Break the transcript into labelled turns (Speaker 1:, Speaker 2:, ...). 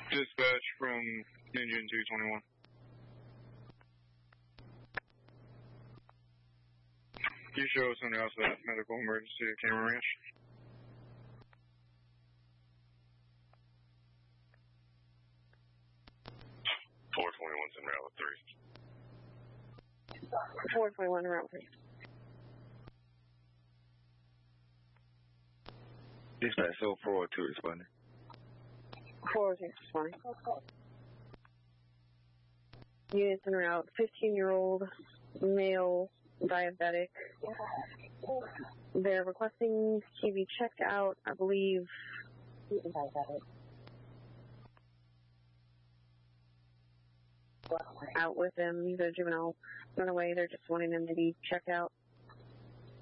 Speaker 1: Dispatch from Engine 221. You show us on the outside medical emergency at Cameron Ranch.
Speaker 2: 421's in Route 3.
Speaker 3: 421 in Route 3.
Speaker 4: Dispatch, so 402 responding.
Speaker 3: 402 responding. Units en route, 15-year-old male diabetic. They're requesting to be checked out, I believe. Out with him. He's a juvenile runaway. They're just wanting him to be checked out.